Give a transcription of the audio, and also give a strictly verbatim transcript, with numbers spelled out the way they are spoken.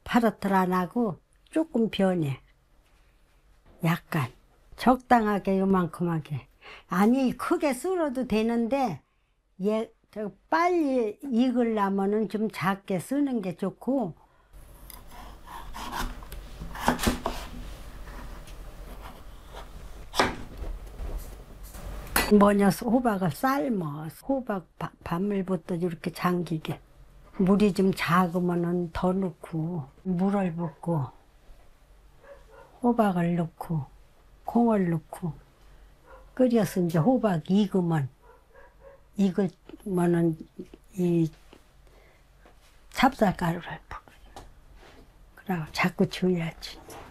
파릇을 안 하고 조금 변해. 약간 적당하게 요만큼하게. 아니 크게 썰어도 되는데 얘 저 빨리 익으려면은 좀 작게 쓰는 게 좋고. 먼저 호박을 삶아. 호박 바, 바물부터 이렇게 잠기게. 물이 좀 작으면은 더 넣고, 물을 붓고, 호박을 넣고, 콩을 넣고, 끓여서 이제 호박 익으면, 익으면은 이 찹쌀가루를 붓고, 그러고 자꾸 줘야지.